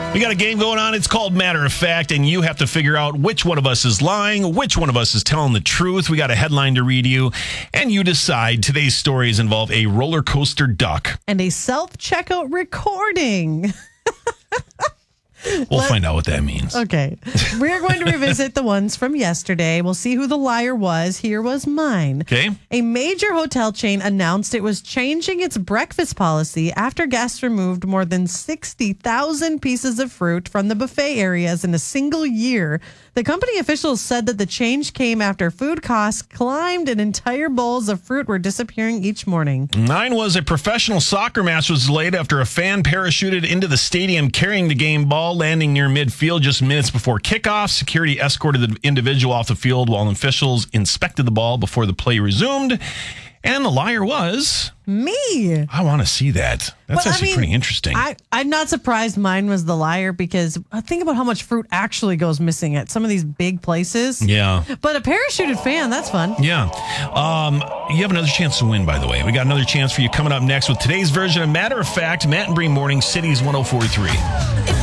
We got a game going on. It's called Matter of Fact, and you have to figure out which one of us is lying, which one of us is telling the truth. We got a headline to read you, and you decide. Today's stories involve a roller coaster duck. And a self-checkout recording. We'll find out what that means. Okay. We're going to revisit the ones from yesterday. We'll see who the liar was. Here was mine. Okay. A major hotel chain announced it was changing its breakfast policy after guests removed more than 60,000 pieces of fruit from the buffet areas in a single year. The company officials said that the change came after food costs climbed and entire bowls of fruit were disappearing each morning. Mine was a professional soccer match was delayed after a fan parachuted into the stadium carrying the game ball, landing near midfield just minutes before kickoff. Security escorted the individual off the field while officials inspected the ball before the play resumed. And the liar was... me. I want to see that. That's actually pretty interesting. I'm not surprised mine was the liar because think about how much fruit actually goes missing at some of these big places. Yeah. But a parachuted fan, that's fun. Yeah. You have another chance to win, by the way. We got another chance for you coming up next with today's version of Matter of Fact, Matt and Bree Morning, Cities 104.3.